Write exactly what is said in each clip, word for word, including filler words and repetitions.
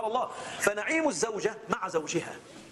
على الله. فنعيم الزوجة مع زوجها.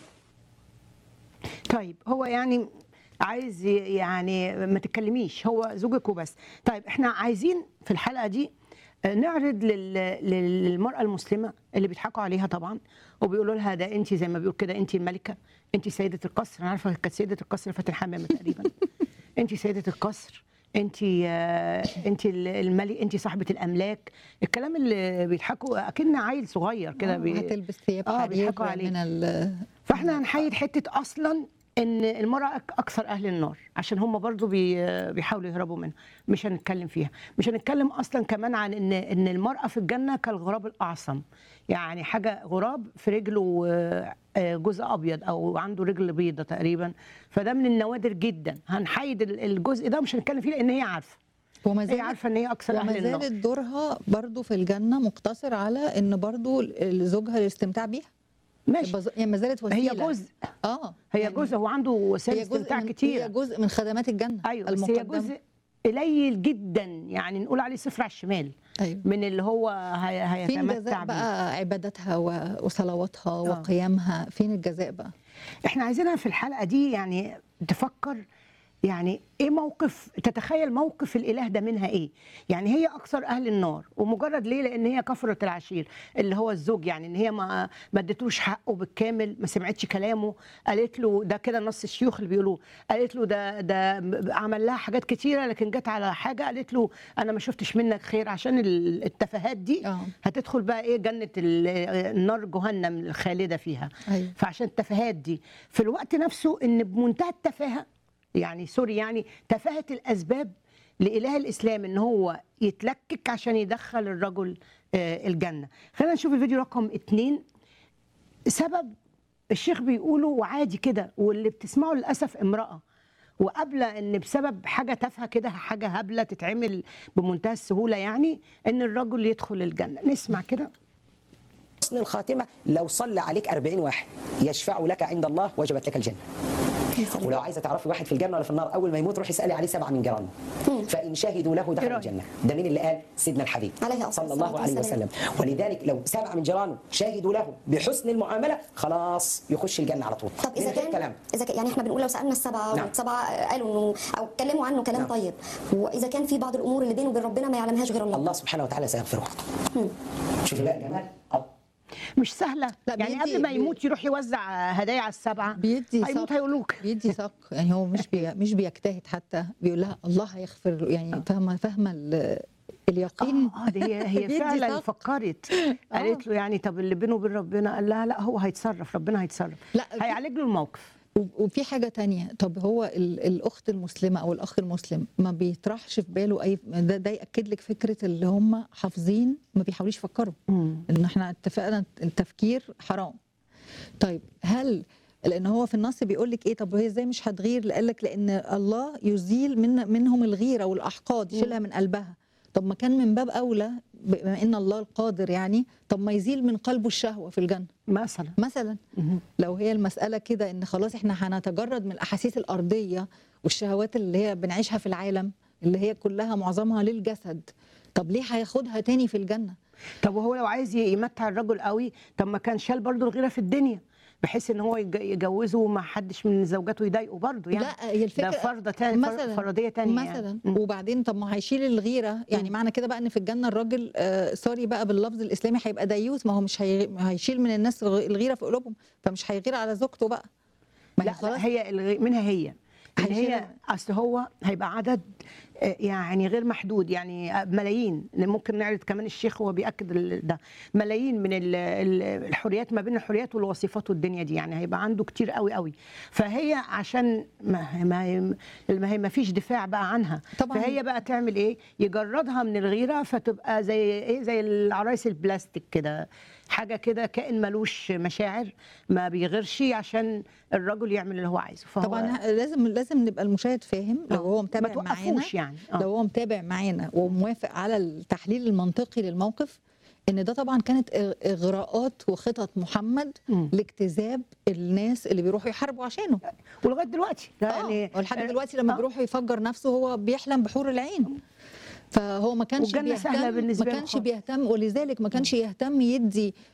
طيب هو يعني عايز ي- يعني ما تتكلميش، هو زوجك وبس. طيب احنا عايزين في الحلقة دي آه، نعرض لل- للمرأة المسلمة اللي بيضحكوا عليها طبعا، وبيقولوا لها ده انت زي ما بيقول كده انت الملكة، انت سيدة القصر. انا عارفة كانت سيدة القصر فاتن حمامة تقريبا. انت سيدة القصر، انت انت الملك، انت صاحبة الاملاك. الكلام اللي بيضحكوا اكن عيل صغير كده آه، بي... هتلبس ثياب اه حرير بيضحكوا عليه. من ال من فاحنا ال- هنحيد حته اصلا ان المراه أك- اكثر اهل النار، عشان هم برضو بي بيحاولوا يهربوا منها. مش هنتكلم فيها. مش هنتكلم اصلا كمان عن ان ان المراه في الجنه كالغراب الاعصم، يعني حاجه غراب في رجله آه، آه، جزء ابيض او عنده رجل بيضه تقريبا. فده من النوادر جدا. هنحيد ال- الجزء ده مش هنتكلم فيه لان هي عارفه. وما هي زالت عارفه ان هي اكثر وما اهل النار. زالت دورها برضو في الجنة مقتصر على ان برضو زوجها الاستمتاع بيها. ماشي. بز- يعني ما زالت هي وسيلة. جزء اه هي يعني جزء هو عنده وسائل هي جزء استمتاع من كتيره. هي جزء من خدمات الجنة ايوه بس هي المقدمة. جزء قليل جدا، يعني نقول عليه صفر على الشمال ايوه. من اللي هو هي- فين هيتمتع جزاء بيه. بقى عباداتها و- وصلواتها وقيامها؟ فين الجزاء بقى؟ احنا عايزينها في الحلقه دي يعني تفكر، يعني ايه موقف، تتخيل موقف الاله ده منها ايه. يعني هي اكثر اهل النار ومجرد ليه؟ لان هي كفرت العشير اللي هو الزوج، يعني ان هي ما ما ادتوش حقه بالكامل، ما سمعتش كلامه. قالت له ده كده نص الشيوخ اللي بيقولوه، قالت له ده ده عمل لها حاجات كتيره لكن جت على حاجه قالت له انا ما شفتش منك خير. عشان ال- التفاهات دي اه هتدخل بقى ايه جنه ال- النار جهنم الخالده فيها. ايوه. فعشان التفاهات دي في الوقت نفسه ان بمنتهى التفاهه، يعني سوري يعني تفاهة الأسباب لإله الإسلام إن هو يتلكك عشان يدخل الرجل آه، الجنة. خلينا نشوف الفيديو رقم اتنين. سبب الشيخ بيقوله وعادي كده، واللي بتسمعه للأسف امرأة وقابلة إن بسبب حاجة تافهة كده، حاجة هبلة تتعمل بمنتهى السهولة، يعني إن الرجل يدخل الجنة. نسمع كده. حسن الخاتمة لو صلى عليك أربعين واحد يشفع لك عند الله وجبت لك الجنة. ولو عايزه تعرفي واحد في الجنه ولا في النار، اول ما يموت روحي اسالي عليه سبعه من جيرانه، فان شهدوا له دخل الجنه. ده مين اللي قال؟ سيدنا الحبيب عليه صلى الله عليه وسلم. ولذلك لو سبعه من جيرانه شهدوا له بحسن المعامله خلاص يخش الجنه على طول. طب اذا من غير كان كلام. اذا كان يعني احنا بنقول لو سالنا السبعه نعم. والسبعه قالوا انه او اتكلموا عنه كلام نعم. طيب، واذا كان في بعض الامور اللي بينه وبين ربنا ما يعلمهاش غير الله. الله سبحانه وتعالى سيغفرها. شوفي بقى جمال. مش سهلة. لا، يعني بيدي- قبل ما بي- يموت يروح يوزع هدايا على السبعة، بيدي هيموت صق هيقولوك. بيدي صق يعني هو مش بي مش بيجتهد حتى، بيقول لها الله هيغفر له. يعني فاهمه فاهمه ال- اليقين. اه آه، دي هي هي بيدي فعلا صق. فكرت. آه. قالت له يعني طب اللي بينه وبين ربنا، قال لها لا هو هيتصرف، ربنا هيتصرف، لا، في- هيعالج له الموقف. و- وفي حاجة تانية. طب هو ال- الأخت المسلمة أو الأخ المسلم ما بيطرحش في باله أي ده, ده يأكد لك فكرة اللي هم حافظين ما بيحاولوش يفكروا إن إحنا اتفقنا التفكير حرام. طيب هل لأن هو في النص بيقول لك إيه؟ طب هي إزاي مش هتغير؟ قال لك لأن الله يزيل من منهم الغيرة والأحقاد، يشيلها من قلبها. طب ما كان من باب أولى بما إن الله القادر، يعني طب ما يزيل من قلبه الشهوة في الجنة مثلا. مثلا. مهم. لو هي المسألة كده إن خلاص إحنا هنتجرد من الأحاسيس الأرضية والشهوات اللي هي بنعيشها في العالم اللي هي كلها معظمها للجسد، طب ليه هياخدها تاني في الجنة؟ طب وهو لو عايز يمتع الرجل قوي، طب ما كان شال برضه الغيره في الدنيا بحيث ان هو يج- يجوزه وما حدش من زوجاته يضايقه برضه، يعني لا، هي الفكرة ده فرض تاني، فر- مثلا فرضيه تانية مثلا يعني. مم. وبعدين طب ما هيشيل الغيرة، يعني مم. معنى كده بقى إن في الجنة الراجل آه سوري بقى باللفظ الإسلامي هيبقى ديوث، ما هو مش هي... هيشيل من الناس الغ- الغيرة في قلوبهم، فمش هيغير على زوجته بقى. ما هي لا, خلاص لا هي الغ- منها هي ان هي هيشيلها. اصل هو هيبقى عدد آه، يعني غير محدود، يعني آه، ملايين. ممكن نعرض كمان الشيخ وهو بياكد ال- ده ملايين من ال- ال- الحريات، ما بين الحريات والوظيفات والدنيا دي، يعني هيبقى عنده كتير قوي قوي. فهي عشان ما ما ما هي ما فيش دفاع بقى عنها، طبعاً. فهي بقى تعمل ايه؟ يجردها من الغيره فتبقى زي ايه، زي العرايس البلاستيك كده، حاجه كده كائن ملوش مشاعر، ما بيغيرش عشان الرجل يعمل اللي هو عايزه. فهو طبعا لازم لازم نبقى المشاهد فاهم لو آه، هو ما متابع معانا، توقفوش يعني. آه. لو هو متابع معانا وموافق على التحليل المنطقي للموقف، ان ده طبعا كانت إغ- اغراءات وخطط محمد مم. لاجتذاب الناس اللي بيروحوا يحاربوا عشانه. ولغايه دلوقتي يعني يعني ولحد دلوقتي لما آه. بيروح يفجر نفسه هو بيحلم بحور العين. فهو ما كانش والجنة سهلة بيهتم بالنسبة ما له كانش خالص. بيهتم ولذلك ما كانش يهتم يدي